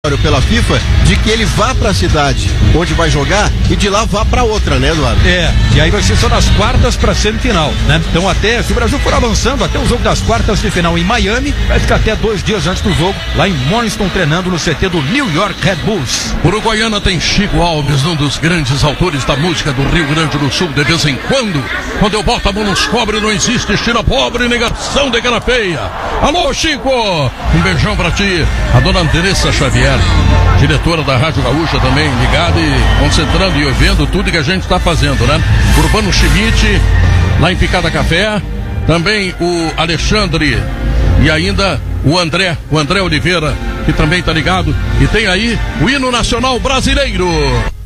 pela FIFA de que ele vá para a cidade onde vai jogar e de lá vá para outra, né, Eduardo? E aí vai ser só nas quartas para semifinal, né? Então até, se o Brasil for avançando até o jogo das quartas de final em Miami, vai ficar até 2 dias antes do jogo lá em Morriston treinando no CT do New York Red Bulls. Uruguaiana tem Chico Alves, um dos grandes autores da música do Rio Grande do Sul. De vez em quando eu boto a mão nos cobre, não existe estina pobre, negação de cara feia. Alô, Chico! Um beijão pra ti. A dona Andressa Xavier, diretora da Rádio Gaúcha também, ligada e concentrando e vendo tudo que a gente está fazendo, né? Urbano Schmidt, lá em Picada Café, também o Alexandre e ainda o André Oliveira, que também está ligado, e tem aí o hino nacional brasileiro.